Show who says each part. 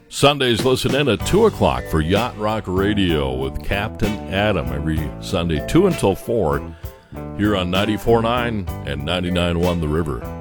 Speaker 1: Sundays, listen in at 2 o'clock for Yacht Rock Radio with Captain Adam every Sunday, 2 until 4, here on 94.9 and 99.1 The River.